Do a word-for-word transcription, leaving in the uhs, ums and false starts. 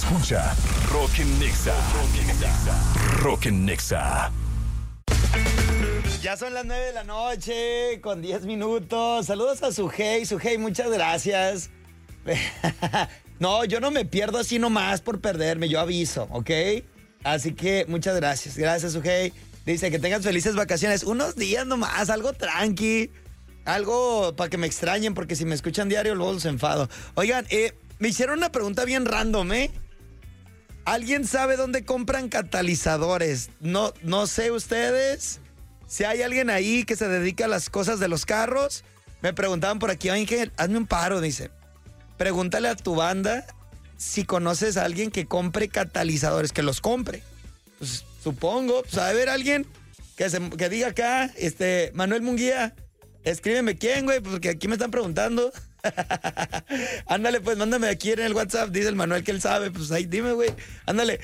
escucha Rock en Nexa. Rock en Nexa. Ya son las nueve de la noche con diez minutos. Saludos a Sujei. Sujei, muchas gracias. No, yo no me pierdo así nomás por perderme, yo aviso, ¿ok? Así que muchas gracias. Gracias, Sujei. Dice que tengan felices vacaciones. Unos días nomás, algo tranqui. Algo para que me extrañen, porque si me escuchan diario luego los enfado. Oigan, eh, me hicieron una pregunta bien random, ¿eh? ¿Alguien sabe dónde compran catalizadores? No, no sé ustedes. Si hay alguien ahí que se dedica a las cosas de los carros, me preguntaban por aquí, Ángel, hazme un paro, dice. Pregúntale a tu banda si conoces a alguien que compre catalizadores, que los compre. Pues supongo, pues, a ver, alguien que, se, que diga acá, este, Manuel Munguía, escríbeme quién, güey, porque aquí me están preguntando. Ándale, pues, mándame aquí en el WhatsApp, dice el Manuel que él sabe, pues ahí dime, güey, ándale.